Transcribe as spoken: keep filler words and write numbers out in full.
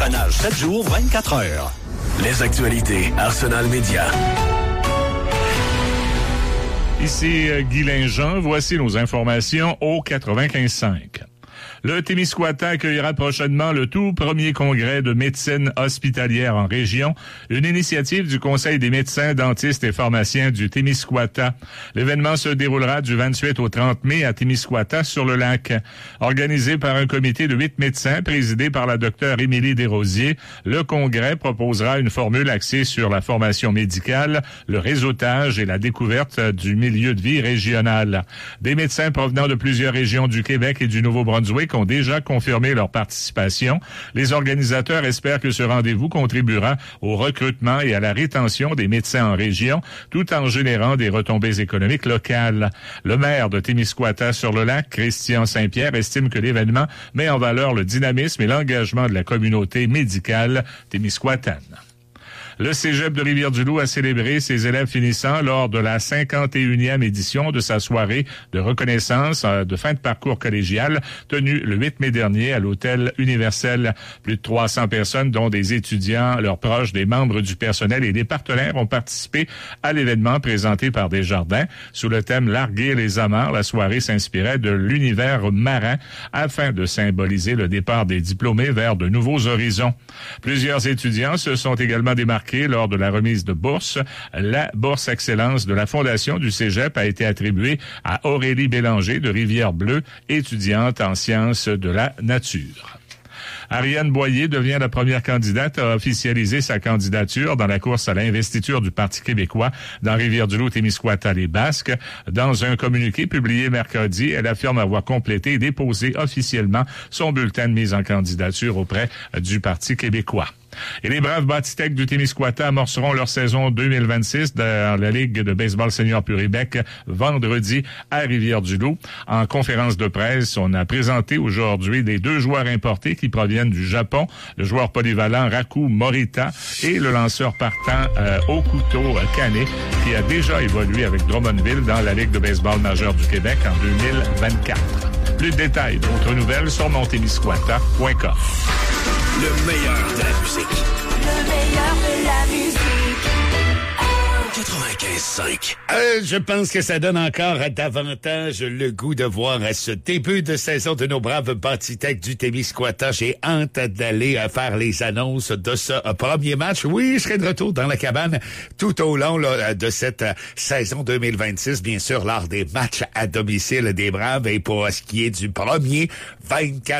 Dépannage sept jours, vingt-quatre heures. Les actualités Arsenal Média. Ici Guy Linjean, voici nos informations au quatre-vingt-quinze cinq. Le Témiscouata accueillera prochainement le tout premier congrès de médecine hospitalière en région, une initiative du Conseil des médecins, dentistes et pharmaciens du Témiscouata. L'événement se déroulera du vingt-huit au trente mai à Témiscouata sur le lac. Organisé par un comité de huit médecins présidé par la docteure Émilie Desrosiers, le congrès proposera une formule axée sur la formation médicale, le réseautage et la découverte du milieu de vie régional. Des médecins provenant de plusieurs régions du Québec et du Nouveau-Brunswick ont déjà confirmé leur participation. Les organisateurs espèrent que ce rendez-vous contribuera au recrutement et à la rétention des médecins en région, tout en générant des retombées économiques locales. Le maire de Témiscouata-sur-le-Lac, Christian Saint-Pierre, estime que l'événement met en valeur le dynamisme et l'engagement de la communauté médicale témiscouataine. Le Cégep de Rivière-du-Loup a célébré ses élèves finissants lors de la cinquante et unième édition de sa soirée de reconnaissance de fin de parcours collégial tenue le huit mai dernier à l'Hôtel Universel. Plus de trois cents personnes, dont des étudiants, leurs proches, des membres du personnel et des partenaires ont participé à l'événement présenté par Desjardins. Sous le thème « Larguer les amarres », la soirée s'inspirait de l'univers marin afin de symboliser le départ des diplômés vers de nouveaux horizons. Plusieurs étudiants se sont également démarqués lors de la remise de bourse. La bourse Excellence de la Fondation du Cégep a été attribuée à Aurélie Bélanger de Rivière-Bleue, étudiante en sciences de la nature. Ariane Boyer devient la première candidate à officialiser sa candidature dans la course à l'investiture du Parti québécois dans Rivière-du-Loup-Témiscouata-les-Basques. Dans un communiqué publié mercredi, elle affirme avoir complété et déposé officiellement son bulletin de mise en candidature auprès du Parti québécois. Et les braves Bâtitech du Témiscouata amorceront leur saison deux mille vingt-six dans la Ligue de baseball senior Puribec vendredi à Rivière-du-Loup. En conférence de presse, on a présenté aujourd'hui les deux joueurs importés qui proviennent du Japon, le joueur polyvalent Raku Morita et le lanceur partant euh, Okuto Kane, qui a déjà évolué avec Drummondville dans la Ligue de baseball majeure du Québec en deux mille vingt-quatre. Plus de détails d'autres nouvelles sur mon témiscouata point com. Le meilleur de la musique. Le meilleur de la musique. quatre-vingt-quinze cinq. Euh, je pense que ça donne encore davantage le goût de voir à ce début de saison de nos braves Bâtitech du Témiscouata. J'ai hâte d'aller faire les annonces de ce premier match. Oui, je serai de retour dans la cabane tout au long là, de cette saison deux mille vingt-six, bien sûr, lors des matchs à domicile des braves. Et pour ce qui est du premier vingt-quatre